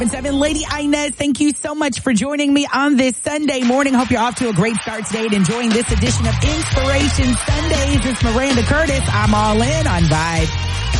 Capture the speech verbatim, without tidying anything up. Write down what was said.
Seven, Lady Inez, thank you so much for joining me on this Sunday morning. Hope you're off to a great start today and enjoying this edition of Inspiration Sundays. It's Miranda Curtis. I'm all in on Vibe